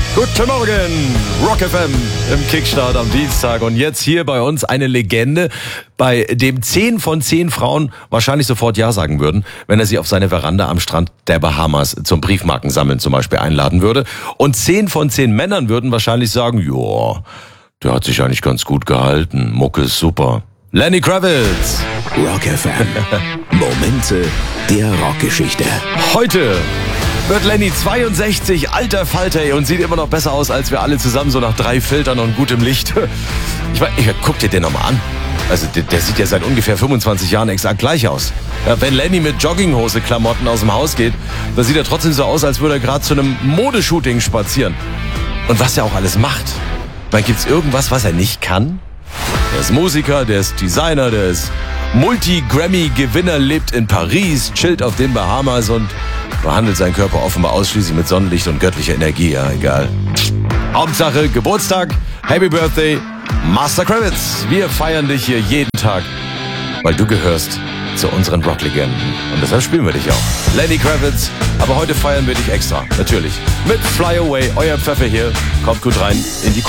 Guten Morgen, Rock FM im Kickstart am Dienstag. Und jetzt hier bei uns eine Legende, bei dem 10 von 10 Frauen wahrscheinlich sofort Ja sagen würden, wenn er sie auf seine Veranda am Strand der Bahamas zum Briefmarkensammeln zum Beispiel einladen würde. Und 10 von 10 Männern würden wahrscheinlich sagen, joa, der hat sich eigentlich ganz gut gehalten, Mucke ist super. Lenny Kravitz. Rock FM. Momente der Rockgeschichte. Heute wird Lenny 62, alter Falter, und sieht immer noch besser aus als wir alle zusammen, so nach 3 Filtern und gutem Licht. Guck dir den nochmal an. Also der sieht ja seit ungefähr 25 Jahren exakt gleich aus. Ja, wenn Lenny mit Jogginghose-Klamotten aus dem Haus geht, dann sieht er trotzdem so aus, als würde er gerade zu einem Modeshooting spazieren. Und was er auch alles macht. Gibt's irgendwas, was er nicht kann? Der ist Musiker, der ist Designer, der ist Multi-Grammy-Gewinner, lebt in Paris, chillt auf den Bahamas und behandelt seinen Körper offenbar ausschließlich mit Sonnenlicht und göttlicher Energie. Ja, egal. Hauptsache Geburtstag, Happy Birthday, Master Kravitz. Wir feiern dich hier jeden Tag, weil du gehörst zu unseren Rocklegenden. Und deshalb spielen wir dich auch. Lenny Kravitz, aber heute feiern wir dich extra. Natürlich. Mit Fly Away, euer Pfeffer hier. Kommt gut rein in die